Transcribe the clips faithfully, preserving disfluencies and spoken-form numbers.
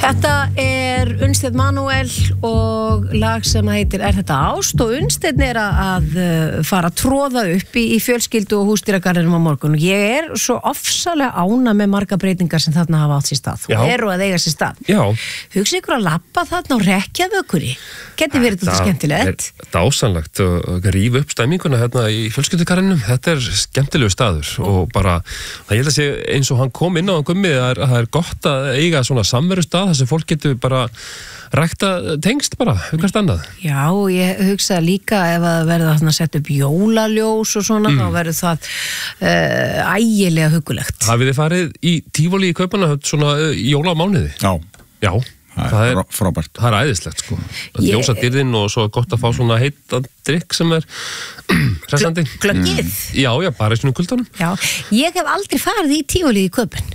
Þetta er Unnsteinn Manuel og lag sem heitir Er þetta ást og Unnsteinn er að fara að tróða upp í, í fjölskyldu og húsdýragarðinum á morgun og ég er svo ofsalega ána með marga breytingar sem þarna hafa átt sér stað og eru að eiga sér stað. Já. Hugsa ykkur að labba þarna og rekja vökuri. Geti verið þetta skemmtilegt. Það er dásanlegt að rífa upp stemminguna hérna í fjölskyldugarðinum. Þetta er skemmtilegu staður og bara, það held að sé eins og hann kom inn á hann gummi, það er, það er gott að eiga svona samverustað þar sem fólk getur bara rækta tengst bara, hugast annað. Já, ég hugsa líka ef að verða að setja upp jólaljós og svona, mm. þá verður það uh, ægilega hugulegt. Hafið þið farið í Tívolí í Kaupmannahöfn svona uh, jólamánuði? Já. Já. Það, það er frábært. Það er æðislegt sko. Ég... Ljósa dýrðin og svo gott að fá svona heitan drikk sem er hressandi. Glöggið? Mm. Já, já, bara í svona kuldunum. Já, ég hef aldrei farið í Tívolí í Kaupmann.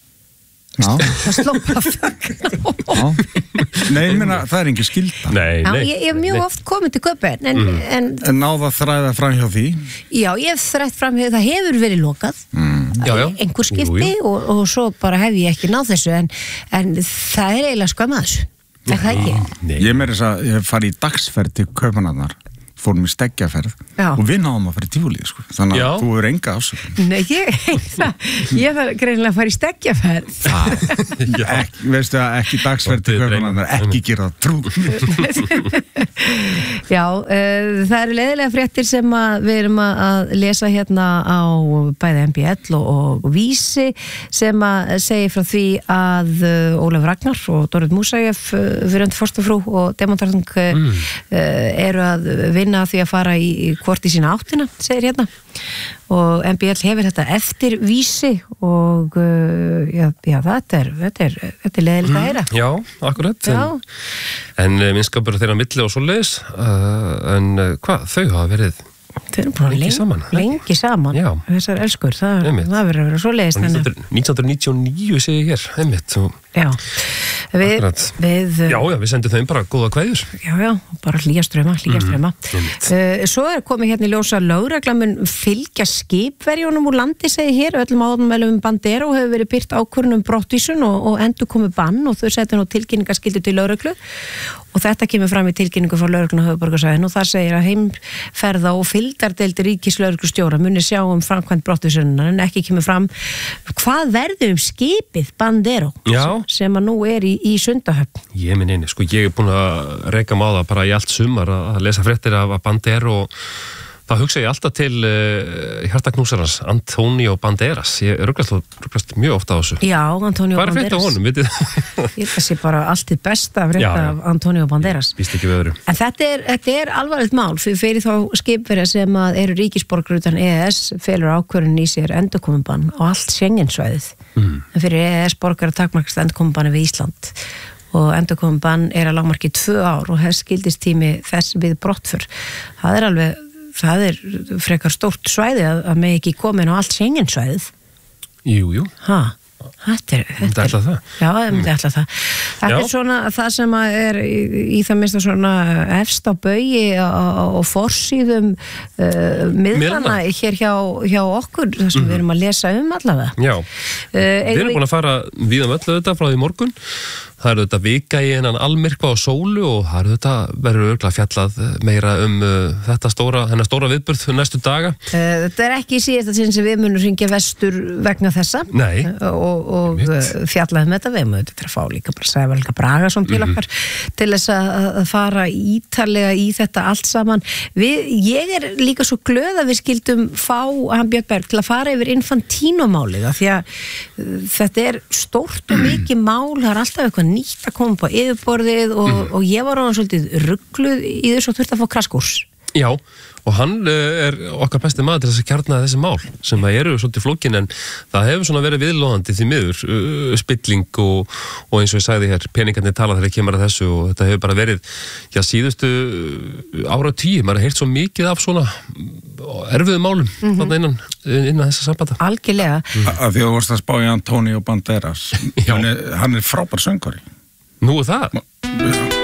Já. Það sló bara þögn. Nei, ég meina, það er engin skylda. Nei, nei. Já, ég hef mjög nei. oft komið til Kaupmann en, mm. en, en náða að þræða fram hjá því? Já, ég hef þrætt fram hjá því, það hefur verið lokað mm. já, já. einhver skipti jú, jú. Og, og svo bara hef ég ekki náð þessu en, en það er eiginlega skömm að þessu. Er það ekki? Nei. Ég meira þess að ég hef farið í dagsferð til Kaupmannahafnar, fórum í steggjaferð Já. og við náðum að fara í Tívolí sko. Þannig að Já. þú er enga ásökun. Nei, ég, ég var greinilega að fara í steggjaferð. Ekki, veistu að ekki dagsferð til Kaupmannahafnar, ekki gera það trú. Já, uh, það eru leiðilega fréttir sem að við erum að lesa hérna á bæði M B L og, og Vísi sem að segja frá því að uh, Ólafur Ragnar og Dorrit Músajef, uh, fyrrandi forstafrú og demontartung uh, mm. uh, eru að vinna því að fara í, í hvort í sína áttina, segir hérna og M B L hefur þetta eftir Vísi og uh, já, já, þetta er þetta er, þetta er leiðilegt að heyra. Já, akkurat. Já. En, en minnskapur þeirra milli og svoleiðis, uh, en uh, hvað, þau hafa verið Þau eru bara lengi saman, lengi saman. Þessar elskur, það, það verður að vera svo leiðist. nítján níutíu og níu segi ég hér, einmitt. Og... Já. Við, við, já, já, við sendum þeim bara góða kveðjur. Já, já, bara hlýja ströma, hlýja ströma. Mm, uh, svo er komið hérna í ljósa lögregla mun fylgja skipverjónum úr landi, segi hér, öllum áðanmælum Bandero hefur verið byrt ákvörðun um brottvísun og, og endur komið bann og þau setja nú tilkynningaskyldu til lögreglu og þetta kemur fram í tilkynningu frá lögregluna á höfuðborgarsvæðinu og það segir að heimferða og fylgdardeild ríkislögreglustjóra muni sjá um framkvæmd brottvísunar en ekki kemur fram hvað verður um skipið Bandero Já. sem að nú er í, í Sundahöfn. Ég minn eini, sko ég er búin að reyka má það bara í allt sumar að lesa fréttir af Bandero og það hugsa ég alltaf til uh, hjartaknúsarans Antonio Banderas. Ég ruglast mjög ofta á þessu. Já, Antonio Banderas. Hvað er frétt á honum, vitið? Ég held að sé bara allt þitt besta að frétta af Antonio Banderas. Ég býst ekki við öðru. En þetta er, þetta er alvarlegt mál fyrir, fyrir þá skipverja sem að eru ríkisborgarar utan E E S felur ákvörðun í sér endurkomubann á allt Schengensvæðið. Mm. En fyrir E E S borgarar takmarkast endurkomubanni við Ísland. Og endurkomubann er að lágmarki tvö ár og þess skildistími þess við brottför. Það er alveg það er frekar stórt svæði að, að með ekki komin á allt Schengensvæðið. Jú, jú. Ha, þetta er... Þetta er það. Já, þetta er það. Þetta Já. er svona það sem er í, í það minnsta svona efst á baugi og forsíðum uh, miðlana hér hjá, hjá okkur, það sem mm. við erum að lesa um allavega. Já, uh, við erum búin að fara við um öllu þetta frá því morgun. Það eru þetta vika í hennan almyrkva á sólu og það eru þetta verður örgulega fjallað meira um uh, þetta stóra, hennar stóra viðburð næstu daga. Uh, þetta er ekki síðast að sem við munum hringja vestur vegna þessa. Nei. Uh, og og fjallað um þetta. Við munum þetta að fá líka bara Sævar Bragason til okkar mm-hmm. til þess að fara ítarlega í þetta allt saman. Við, ég er líka svo glöð að við skildum fá hann Björn Berg til að fara yfir Infantino-málið því að uh, þetta er stórt og mikið mál, það er alltaf eitthvað nýtt að koma på yfirborðið og, mm. og ég var á hann svolítið ruggluð í þessu og þurfti að fá krasskurs. Já, og hann er okkar besti maður til þess að kjarna þessi mál sem að eru svolítið flókin en það hefur svona verið viðlóðandi því miður uh, spilling og, og eins og ég sagði hér peningarnir tala þegar kemur að þessu og þetta hefur bara verið já síðustu ára tíu, maður har heyrt svo mikið af svona erfiðu málum mm-hmm. þarna innan, innan þessa sambanda. Algjörlega. Mm. Að því að þú vorst að spá í Antonio Banderas hann er, hann er frábær söngari. Nú er það? Já.